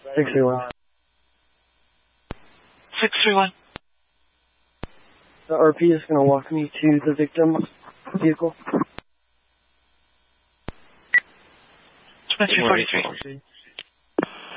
631. 631. The RP is going to walk me to the victim vehicle. 2243.